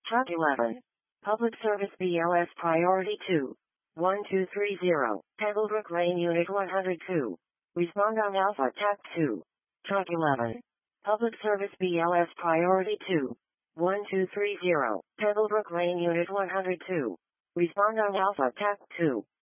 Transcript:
Truck 11. Public Service BLS Priority 2. 1230. Pebblebrook Lane Unit 102. Respond on Alpha TAC 2. Truck 11. Public Service BLS Priority 2. 1230. Pebblebrook Lane Unit 102. Respond on Alpha TAC 2.